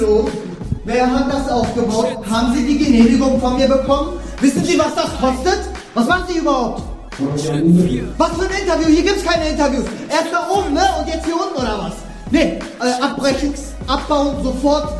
Wer hat das aufgebaut? Haben Sie die Genehmigung von mir bekommen? Wissen Sie, was das kostet? Was machen Sie überhaupt? Was für ein Interview? Hier gibt's keine Interviews. Erst da oben, ne? Und jetzt hier unten oder was? Nee, abbrechen, abbauen, sofort.